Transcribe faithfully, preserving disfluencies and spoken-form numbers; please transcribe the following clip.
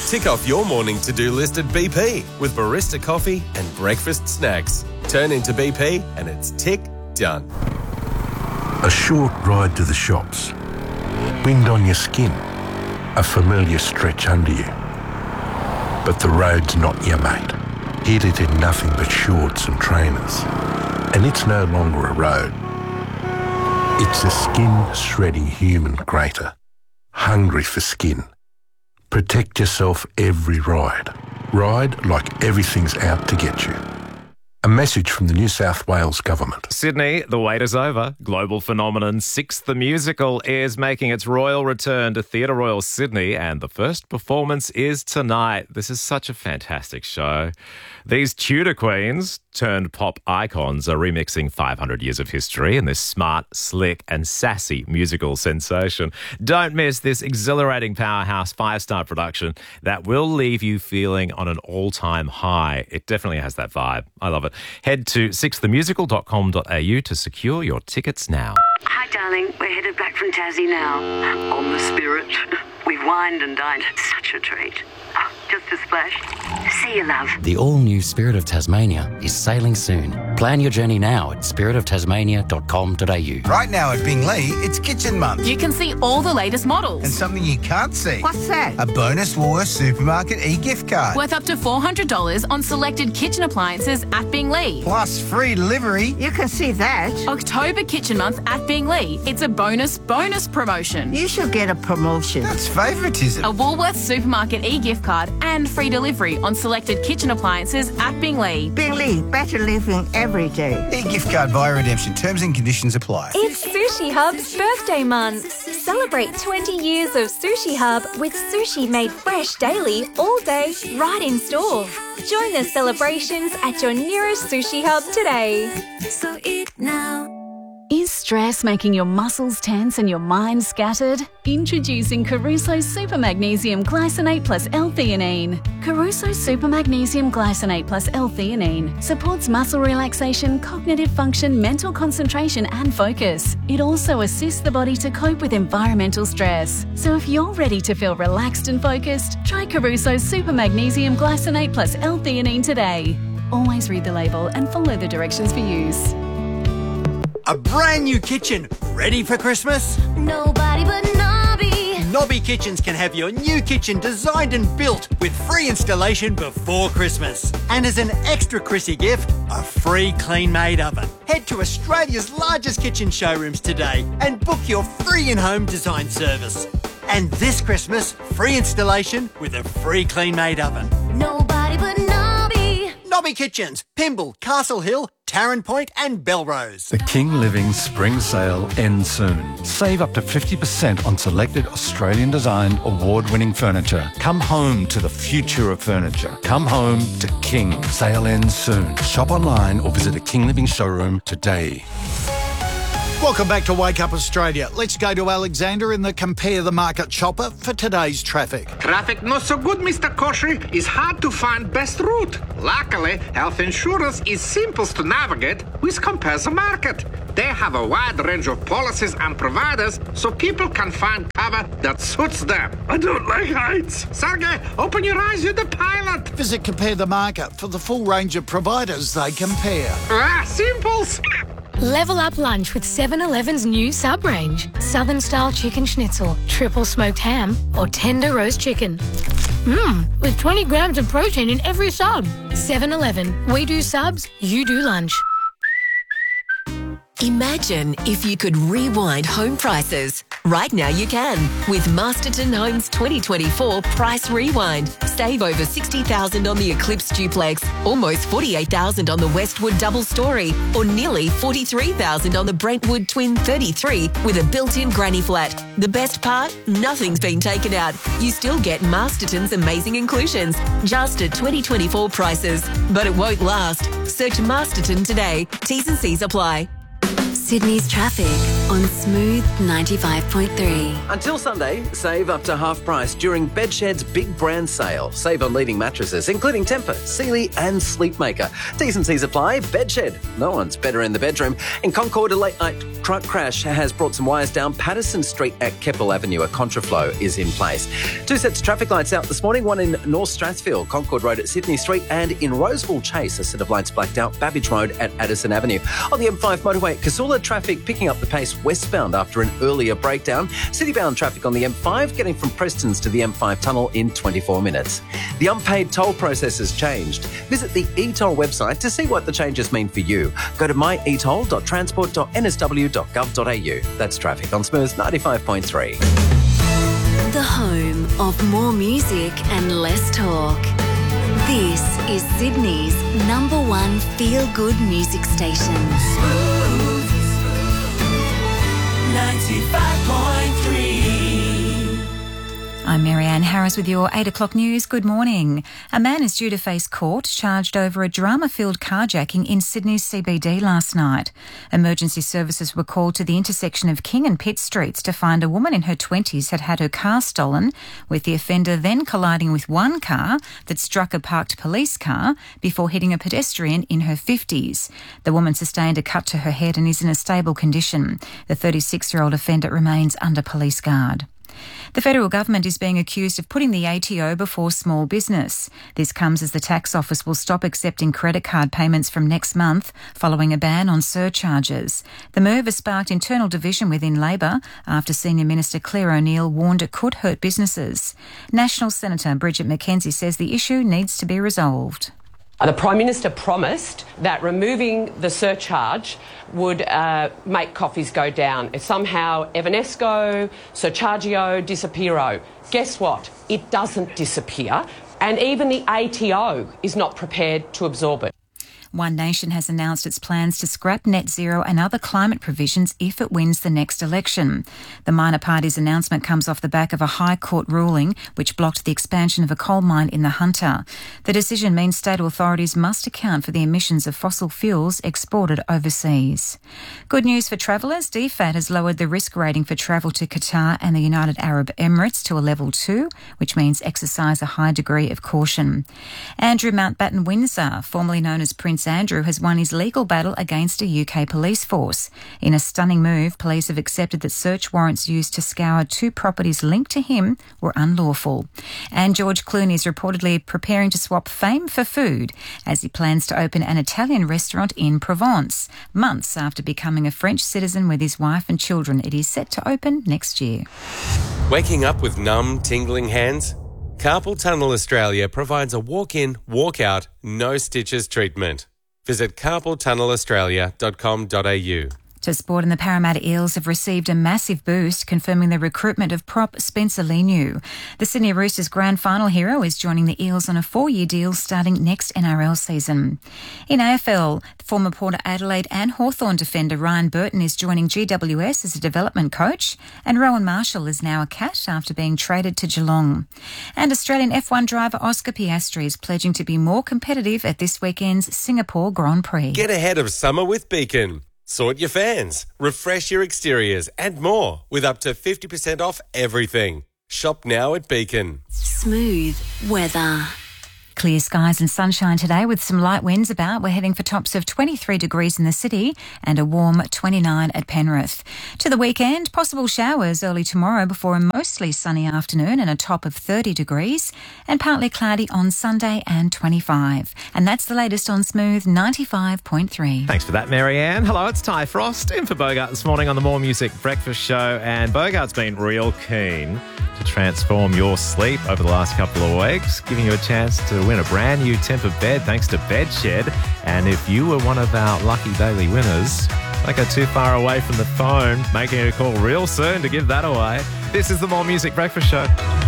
Tick off your morning to-do list at B P with barista coffee and breakfast snacks. Turn into B P and it's tick done. A short ride to the shops. Wind on your skin. A familiar stretch under you. But the road's not your mate. Hit it in nothing but shorts and trainers. And it's no longer a road. It's a skin-shredding human grater. Hungry for skin. Protect yourself every ride. Ride like everything's out to get you. A message from the New South Wales Government. Sydney, the wait is over. Global phenomenon Six the Musical is making its royal return to Theatre Royal Sydney, and the first performance is tonight. This is such a fantastic show. These Tudor queens turned pop icons are remixing five hundred years of history in this smart, slick and sassy musical sensation. Don't miss this exhilarating powerhouse five-star production that will leave you feeling on an all-time high. It definitely has that vibe. I love it. Head to six the musical dot com dot a u to secure your tickets now. Hi, darling. We're headed back from Tassie now. On the Spirit. We wined and dined. Such a treat. Oh, just a splash. See you, love. The all-new Spirit of Tasmania is sailing soon. Plan your journey now at spirit of tasmania dot com dot a u. Right now at Bingley, it's Kitchen Month. You can see all the latest models. And something you can't see. What's that? A bonus Woolworths Supermarket e-gift card. Worth up to four hundred dollars on selected kitchen appliances at Bingley. Plus free delivery. You can see that. October Kitchen Month at Bingley. It's a bonus, bonus promotion. You should get a promotion. That's favouritism. A Woolworths Supermarket e-gift card and free delivery on selected kitchen appliances at Bingley. Bingley, better living every day. E-gift card via redemption. Terms and conditions apply. It's Sushi Hub's birthday month. Celebrate twenty years of Sushi Hub with sushi made fresh daily, all day, right in store. Join the celebrations at your nearest Sushi Hub today. So eat now. Is stress making your muscles tense and your mind scattered? Introducing Caruso Super Magnesium Glycinate plus L-theanine. Caruso Super Magnesium Glycinate plus L-theanine supports muscle relaxation, cognitive function, mental concentration and focus. It also assists the body to cope with environmental stress. So if you're ready to feel relaxed and focused, try Caruso Super Magnesium Glycinate plus L-theanine today. Always read the label and follow the directions for use. A brand new kitchen, ready for Christmas? Nobody but Nobby. Nobby Kitchens can have your new kitchen designed and built with free installation before Christmas. And as an extra Chrissy gift, a free clean-made oven. Head to Australia's largest kitchen showrooms today and book your free in-home design service. And this Christmas, free installation with a free clean-made oven. Nobody but Nobby. Nobby Kitchens, Pymble, Castle Hill, Tarrant Point and Belrose. The King Living Spring Sale ends soon. Save up to fifty percent on selected Australian-designed, award-winning furniture. Come home to the future of furniture. Come home to King. Sale ends soon. Shop online or visit a King Living showroom today. Welcome back to Wake Up Australia. Let's go to Alexander in the Compare the Market chopper for today's traffic. Traffic not so good, Mister Koshy. It's hard to find best route. Luckily, health insurance is simple to navigate with Compare the Market. They have a wide range of policies and providers so people can find cover that suits them. I don't like heights. Sergey, open your eyes, you're the pilot. Visit Compare the Market for the full range of providers they compare. Ah, simples. Level up lunch with seven eleven's new sub range. Southern-style chicken schnitzel, triple smoked ham, or tender roast chicken. Mmm, with twenty grams of protein in every sub. seven eleven. We do subs, you do lunch. Imagine if you could rewind home prices. Right now you can with Masterton Homes twenty twenty-four Price Rewind. Save over sixty thousand dollars on the Eclipse Duplex, almost forty-eight thousand dollars on the Westwood Double Story, or nearly forty-three thousand dollars on the Brentwood Twin thirty-three with a built-in granny flat. The best part? Nothing's been taken out. You still get Masterton's amazing inclusions, just at twenty twenty-four prices. But it won't last. Search Masterton today. T's and C's apply. Sydney's traffic on Smooth ninety-five point three. Until Sunday, save up to half price during Bedshed's big brand sale. Save on leading mattresses, including Tempur, Sealy and Sleepmaker. T's and C's apply. Bedshed. No one's better in the bedroom. In Concord, a late-night truck crash has brought some wires down Patterson Street at Keppel Avenue. A contraflow is in place. Two sets of traffic lights out this morning, one in North Strathfield, Concord Road at Sydney Street, and in Roseville Chase, a set of lights blacked out Babbage Road at Addison Avenue. On the M five motorway, Casula traffic picking up the pace westbound after an earlier breakdown. Citybound traffic on the M five getting from Prestons to the M five tunnel in twenty-four minutes. The unpaid toll process has changed. Visit the e-toll website to see what the changes mean for you. Go to my e toll dot transport dot n s w dot gov dot a u. That's traffic on Smooth ninety-five point three. The home of more music and less talk. This is Sydney's number one feel-good music station. Smooth ninety-five point three. I'm Marianne Harris with your eight o'clock news. Good morning. A man is due to face court charged over a drama-filled carjacking in Sydney's C B D last night. Emergency services were called to the intersection of King and Pitt Streets to find a woman in her twenties had had her car stolen, with the offender then colliding with one car that struck a parked police car before hitting a pedestrian in her fifties. The woman sustained a cut to her head and is in a stable condition. The thirty-six-year-old offender remains under police guard. The federal government is being accused of putting the A T O before small business. This comes as the tax office will stop accepting credit card payments from next month following a ban on surcharges. The move has sparked internal division within Labor after Senior Minister Claire O'Neill warned it could hurt businesses. National Senator Bridget McKenzie says the issue needs to be resolved. The Prime Minister promised that removing the surcharge would uh, make coffees go down. It's somehow Evanesco, Surchargio, Disappearo. Guess what? It doesn't disappear, and even the A T O is not prepared to absorb it. One Nation has announced its plans to scrap net zero and other climate provisions if it wins the next election. The minor party's announcement comes off the back of a High Court ruling which blocked the expansion of a coal mine in the Hunter. The decision means state authorities must account for the emissions of fossil fuels exported overseas. Good news for travellers. D F A T has lowered the risk rating for travel to Qatar and the United Arab Emirates to a level two, which means exercise a high degree of caution. Andrew Mountbatten Windsor, formerly known as Prince Andrew, has won his legal battle against a U K police force. In a stunning move, police have accepted that search warrants used to scour two properties linked to him were unlawful. And George Clooney is reportedly preparing to swap fame for food as he plans to open an Italian restaurant in Provence. Months after becoming a French citizen with his wife and children, it is set to open next year. Waking up with numb, tingling hands? Carpal Tunnel Australia provides a walk-in, walk-out, no stitches treatment. Visit carpal tunnel australia dot com dot a u. To sport, and the Parramatta Eels have received a massive boost, confirming the recruitment of prop Spencer Leniu. The Sydney Roosters grand final hero is joining the Eels on a four-year deal starting next N R L season. In A F L, former Port Adelaide and Hawthorn defender Ryan Burton is joining G W S as a development coach, and Rowan Marshall is now a Cat after being traded to Geelong. And Australian F one driver Oscar Piastri is pledging to be more competitive at this weekend's Singapore Grand Prix. Get ahead of summer with Beacon. Sort your fans, refresh your exteriors and more with up to fifty percent off everything. Shop now at Beacon. Smooth weather. Clear skies and sunshine today with some light winds about. We're heading for tops of twenty-three degrees in the city and a warm twenty-nine at Penrith. To the weekend, possible showers early tomorrow before a mostly sunny afternoon and a top of thirty degrees, and partly cloudy on Sunday and twenty-five. And that's the latest on Smooth ninety-five point three. Thanks for that, Marianne. Hello, it's Ty Frost in for Bogart this morning on the More Music Breakfast Show, and Bogart's been real keen to transform your sleep over the last couple of weeks, giving you a chance to win a brand new Tempur bed thanks to Bedshed. And if you were one of our lucky daily winners, don't go too far away from the phone, making a call real soon to give that away. This is the More Music Breakfast Show.